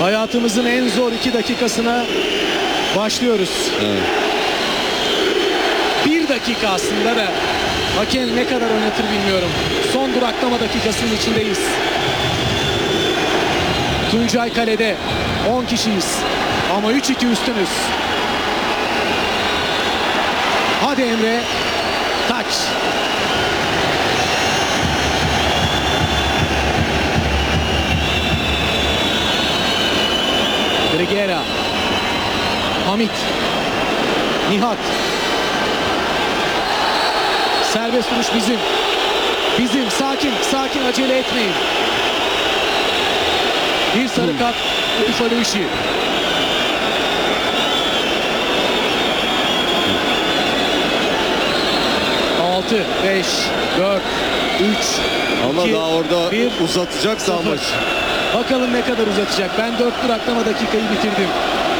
Hayatımızın en zor 2 dakikasına başlıyoruz. Evet. 1 dakika aslında da hakem ne kadar oynatır bilmiyorum. Son duraklama dakikasının içindeyiz. Tuncay kalede. 10 kişiyiz. Ama 3-2 üstünüz. Hadi Emre. Taç. Brigera. Hamit. Nihat. Serbest vuruş bizim. Bizim. Sakin. Sakin. Acele etmeyin. Bir sarı kart. Urfa işi. Altı, 5, 4, 3, Ama 2, daha orada 1, uzatacaksa 0. maç. Bakalım ne kadar uzatacak. Ben 4 duraklama dakikayı bitirdim.